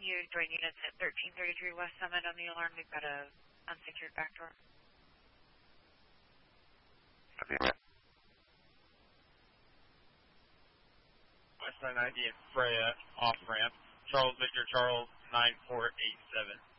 you join units at 1333 West Summit on the alarm. We've got a unsecured back door. West 90 and Freya off ramp. Charles Victor Charles 9487.